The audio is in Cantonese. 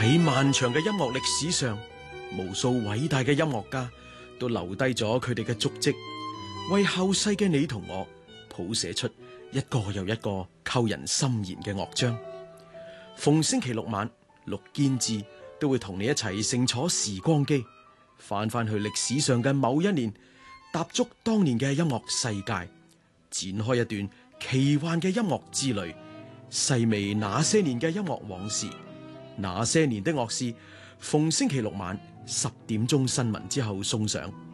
喺漫長嘅音樂歷史上，無數偉大嘅音樂家都留低咗佢哋嘅足跡，為後世嘅你同我譜寫出一個又一個扣人心弦嘅樂章。逢星期六晚，陸堅志都會同你一齊乘坐時光機，翻去歷史上嘅某一年，踏足當年嘅音樂世界，展開一段奇幻嘅音樂之旅，細味那些年嘅音樂往事。那些年的樂事，逢星期六晚10點鐘新聞之後送上。